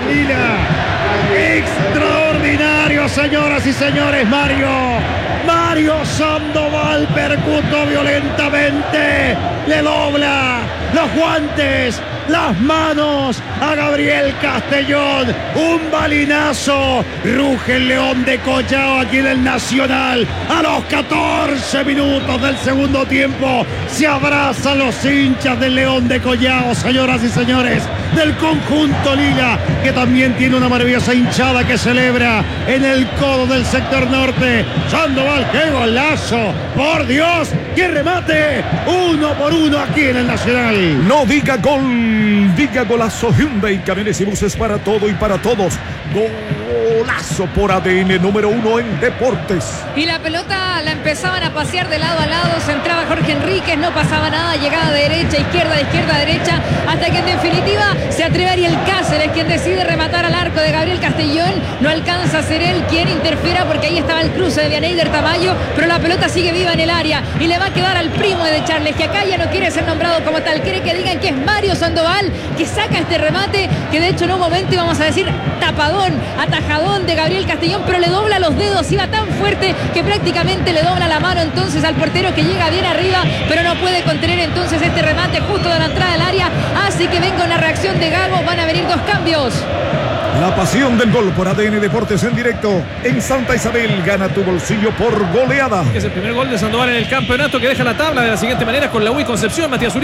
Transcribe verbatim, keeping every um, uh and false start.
Lila. Extraordinario, señoras y señores, Mario. Mario Sandoval percutó violentamente, le dobla los guantes, las manos a Gabriel Castellón. Un balinazo. Ruge el León de Collao aquí en el Nacional. A los catorce minutos del segundo tiempo se abrazan los hinchas del León de Collao, señoras y señores, del conjunto Lila, que también tiene una maravillosa hinchada que celebra en el codo del sector norte. Sandoval, qué golazo, por Dios, qué remate, uno por uno aquí en el Nacional. No diga gol, diga golazo. Hyundai, camiones y buses para todo y para todos. Golazo por A D N, número uno en deportes. Y la pelota la empezaban a pasear de lado a lado, se entraba Jorge Enríquez, no pasaba nada, llegaba de derecha a izquierda, de izquierda a derecha, hasta que en definitiva se atreve Ariel Cáceres, quien decide rematar al arco de Gabriel Castellón. No alcanza a ser él quien interfiera, porque ahí estaba el cruce de Vianeyder Tamayo, pero la pelota sigue viva en el área y le va a quedar al primo de Charles, que acá ya no quiere ser nombrado como tal, quiere que digan que es Mario Sandoval, que saca este remate, que de hecho en un momento íbamos a decir tapadón, atajadón de Gabriel Castellón, pero le dobla los dedos, iba tan fuerte que prácticamente le dobla la mano entonces al portero, que llega bien arriba, pero no puede contener entonces este remate justo de la entrada del área. Así que venga una reacción de Gago, van a venir dos cambios. La pasión del gol por A D N Deportes en directo en Santa Isabel. Gana tu bolsillo por goleada. Es el primer gol de Sandoval en el campeonato, que deja la tabla de la siguiente manera con la U y Concepción. Matías Uribe.